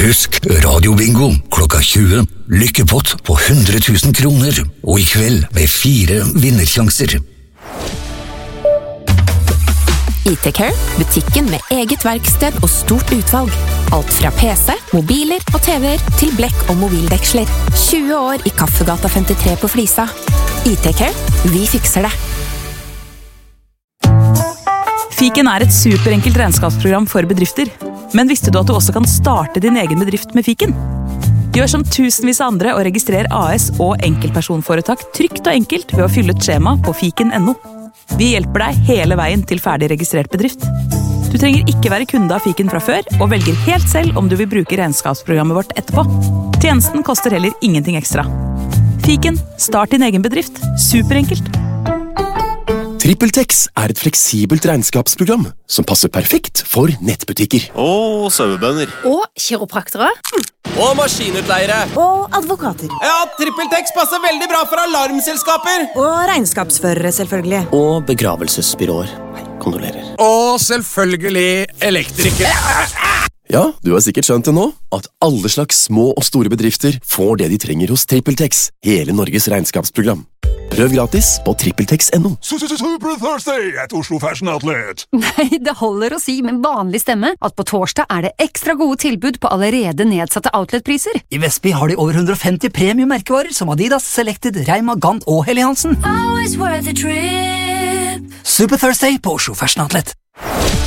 Husk radiobingo klokka 20. Lykkepott på 100 000 kroner. Og i kveld med 4 vinnersjanser. IT-Care, butikken med eget verksted og stort utvalg. Alt fra PC, mobiler og TV-er til blekk- og mobildeksler. 20 år i Kaffegata 53 på Flisa. IT-Care, vi fikser det. Fiken er et superenkelt regnskapsprogram for bedrifter. Men visste du at du også kan starte din egen bedrift med Fiken? Gjør som tusenvis av andre og registrer AS og enkeltpersonforetak trygt og enkelt ved å fylle et skjema på fiken.no. Vi hjelper deg hele veien til ferdig registrert bedrift. Du trenger ikke være kunde av Fiken fra før, og velger helt selv om du vil bruke regnskapsprogrammet vårt etterpå. Tjenesten koster heller ingenting ekstra. Fiken, start din egen bedrift. Superenkelt. TrippelTex er et fleksibelt regnskapsprogram som passer perfekt for nettbutikker. Og sauebønder. Og kiropraktere. Og maskinutleiere. Og advokater. Ja, TrippelTex passer veldig bra for alarmselskaper. Og regnskapsførere, selvfølgelig. Og begravelsesbyråer. Kondolerer. Og selvfølgelig elektrikere. Ja, du har sikkert skjønt det nå, at alle slags små og store bedrifter får det de trenger hos TrippelTex, hele Norges regnskapsprogram. Prøv gratis på TrippelTex.no. Super Thursday at Oslo Fashion Outlet. Nei, det holder å si med vanlig stemme at på torsdag er det ekstra gode tilbud på allerede nedsatte outletpriser. I Vestby har de over 150 premium-merkevarer som Adidas, Selected, Reima, Gant og Helly Hansen. Super Thursday på Oslo Fashion Outlet.